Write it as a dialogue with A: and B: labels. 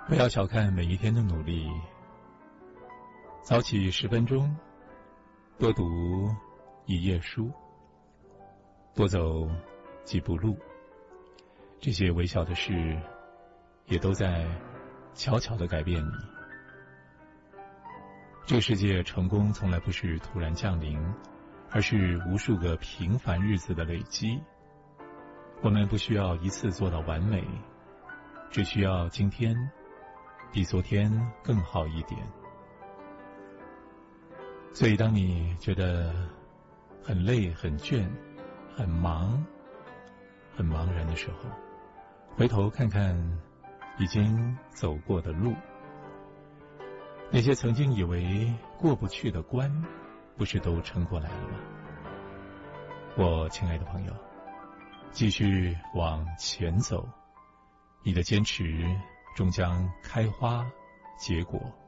A: 不要小看每一天的努力，早起10分钟，多读一页书，多走几步路，这些微小的事也都在悄悄地改变你。这个世界成功从来不是突然降临，而是无数个平凡日子的累积。我们不需要一次做到完美，只需要今天比昨天更好一点。所以当你觉得很累、很倦、很忙、很茫然的时候，回头看看已经走过的路，那些曾经以为过不去的关，不是都撑过来了吗？我亲爱的朋友，继续往前走，你的坚持终将开花结果。